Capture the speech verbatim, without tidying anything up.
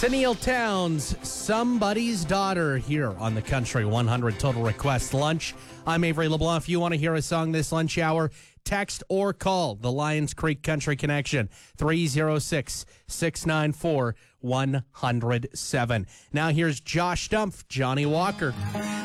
Tennille Towns, Somebody's Daughter, here on the Country one hundred Total Request Lunch. I'm Avery LeBlanc. If you want to hear a song this lunch hour, text or call the Lions Creek Country Connection, three oh six, six nine four, one oh seven. Now here's Josh Stumpf, Johnny Walker.